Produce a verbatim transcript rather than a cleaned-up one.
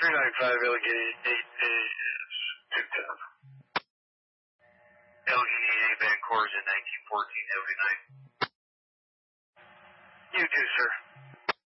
three ninety-five Allegheny eight A is two ten. Allegheny A Bank Corps in nineteen fourteen. Have a good night. You too, sir.